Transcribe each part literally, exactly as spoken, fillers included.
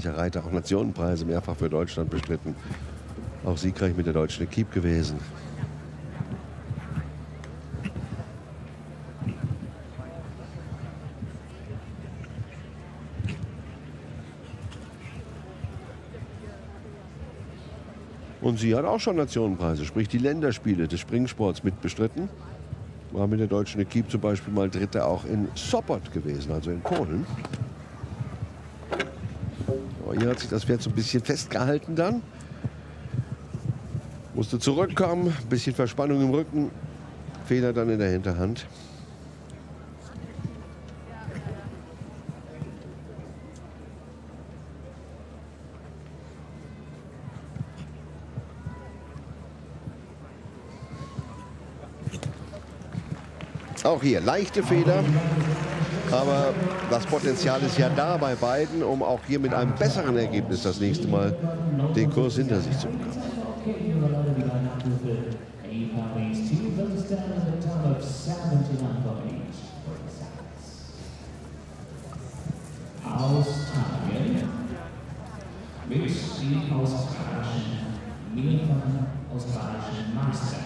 ehrgeiziger Reiter, auch Nationenpreise mehrfach für Deutschland bestritten. Auch siegreich mit der deutschen Equipe gewesen. Und sie hat auch schon Nationenpreise, sprich die Länderspiele des Springsports mit bestritten. War mit der deutschen Equipe zum Beispiel mal Dritter auch in Sopot gewesen, also in Polen. Aber hier hat sich das Pferd so ein bisschen festgehalten dann. Musste zurückkommen, ein bisschen Verspannung im Rücken, Fehler dann in der Hinterhand. Auch hier leichte Fehler, aber das Potenzial ist ja da bei beiden, um auch hier mit einem besseren Ergebnis das nächste Mal den Kurs hinter sich zu bekommen. Australien mit dem australischen, mehrfachen australischen Meister.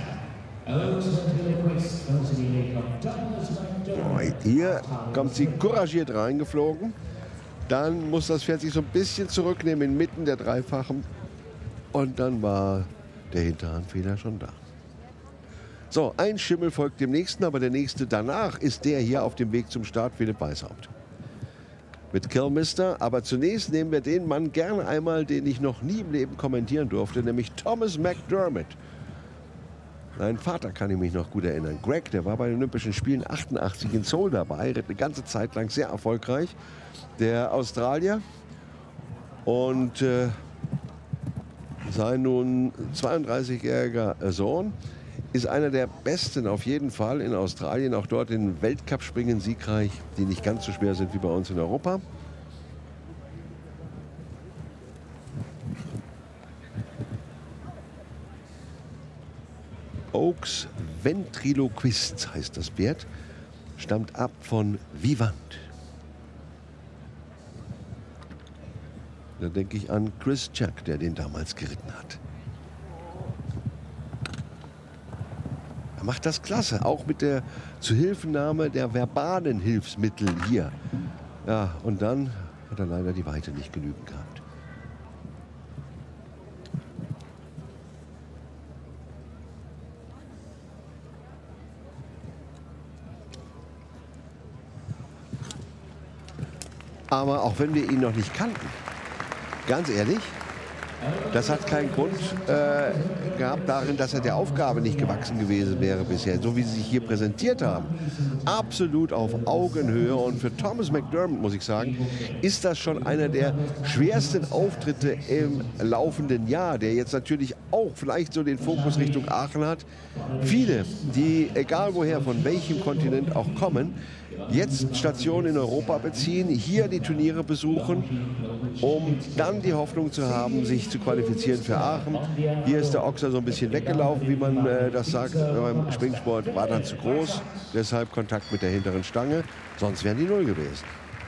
Hier kommt sie couragiert reingeflogen. Dann muss das Pferd sich so ein bisschen zurücknehmen inmitten der Dreifachen. Und dann war der Hinterhandfehler schon da. So, ein Schimmel folgt dem nächsten, aber der nächste danach ist der hier auf dem Weg zum Start, Philipp Weishaupt. Mit Kilmister, aber zunächst nehmen wir den Mann gerne einmal, den ich noch nie im Leben kommentieren durfte, nämlich Thomas McDermott. Sein Vater kann ich mich noch gut erinnern. Greg, der war bei den Olympischen Spielen achtundachtzig in Seoul dabei, ritt eine ganze Zeit lang sehr erfolgreich. Der Australier. Und äh, sein nun zweiunddreißigjähriger Sohn ist einer der Besten auf jeden Fall in Australien. Auch dort in Weltcup-Springen siegreich, die nicht ganz so schwer sind wie bei uns in Europa. Oaks Ventriloquist heißt das Pferd, stammt ab von Vivant. Da denke ich an Chris Chuck, der den damals geritten hat. Er macht das klasse, auch mit der Zuhilfenahme der verbalen Hilfsmittel hier. Ja, und dann hat er leider die Weite nicht genügend gehabt. Aber auch wenn wir ihn noch nicht kannten, ganz ehrlich, das hat keinen Grund äh, gehabt darin, dass er der Aufgabe nicht gewachsen gewesen wäre bisher, so wie sie sich hier präsentiert haben. Absolut auf Augenhöhe. Und für Thomas McDermott, muss ich sagen, ist das schon einer der schwersten Auftritte im laufenden Jahr, der jetzt natürlich auch vielleicht so den Fokus Richtung Aachen hat. Viele, die, egal woher, von welchem Kontinent auch kommen, jetzt Station in Europa beziehen, hier die Turniere besuchen, um dann die Hoffnung zu haben, sich zu qualifizieren für Aachen. Hier ist der Ochser so ein bisschen weggelaufen, wie man äh, das sagt beim Springsport, war dann zu groß, deshalb Kontakt mit der hinteren Stange, sonst wären die Null gewesen.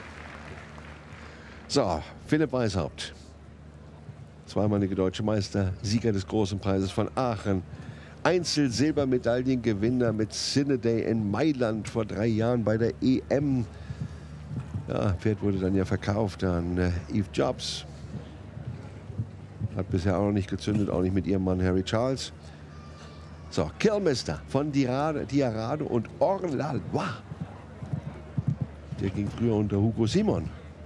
So, Philipp Weishaupt, zweimalige deutsche Meister, Sieger des Großen Preises von Aachen, Einzel-Silbermedaillengewinner mit Cineday in Mailand vor drei Jahren bei der E M. Ja, Pferd wurde dann ja verkauft an äh, Eve Jobs. Hat bisher auch noch nicht gezündet, auch nicht mit ihrem Mann Harry Charles. So, Kilmister von Diarado, Diarado und Orlalois. Der ging früher unter Hugo Simon.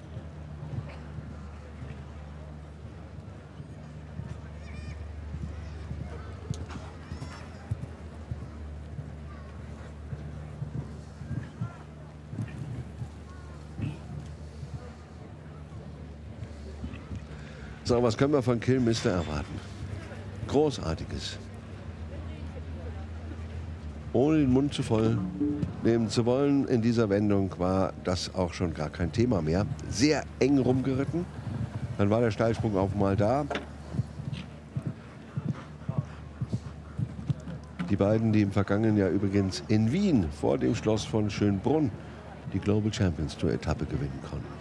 So, was können wir von Kilmister erwarten? Großartiges. Ohne den Mund zu voll nehmen zu wollen in dieser Wendung, war das auch schon gar kein Thema mehr. Sehr eng rumgeritten. Dann war der Steilsprung auch mal da. Die beiden, die im vergangenen Jahr übrigens in Wien vor dem Schloss von Schönbrunn die Global Champions Tour Etappe gewinnen konnten.